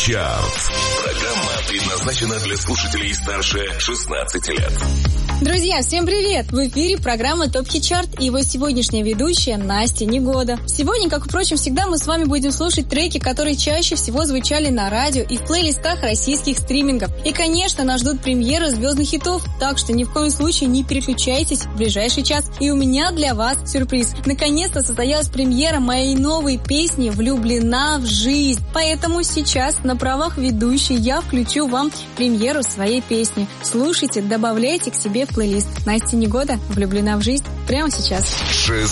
Чарт. Программа предназначена для слушателей старше 16 лет. Друзья, всем привет! В эфире программа Топ Хит Чарт и его сегодняшняя ведущая Настя Негода. Сегодня, как, впрочем, всегда мы с вами будем слушать треки, которые чаще всего звучали на радио и в плейлистах российских стримингов. И, конечно, нас ждут премьеры звездных хитов, так что ни в коем случае не переключайтесь в ближайший час. И у меня для вас сюрприз. Наконец-то состоялась премьера моей новой песни «Влюблена в жизнь». Поэтому сейчас на правах ведущей я включу вам премьеру своей песни. Слушайте, добавляйте к себе в плейлист. Настя Негода «Влюблена в жизнь» прямо сейчас. 6